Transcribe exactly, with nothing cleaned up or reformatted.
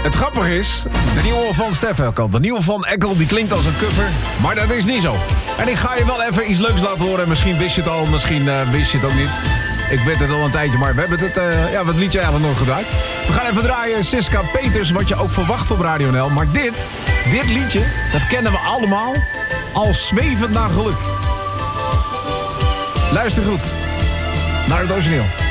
Het grappige is, de nieuwe van Stef Ekkel, de nieuwe van Ekkel, die klinkt als een cover, maar dat is niet zo. En ik ga je wel even iets leuks laten horen. Misschien wist je het al, misschien uh, wist je het ook niet. Ik weet het al een tijdje, maar we hebben het, uh, ja, het liedje eigenlijk nog gedraaid. We gaan even draaien Siska Peters, wat je ook verwacht op Radio N L. Maar dit, dit liedje, dat kennen we allemaal als Zwevend naar geluk. Luister goed naar het origineel.